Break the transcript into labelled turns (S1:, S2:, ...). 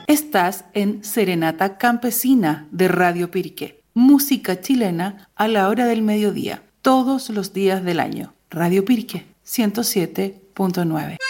S1: Estás en Serenata Campesina de Radio Piriqué. Música chilena a la hora del mediodía, todos los días del año. Radio Piriqué 107.9.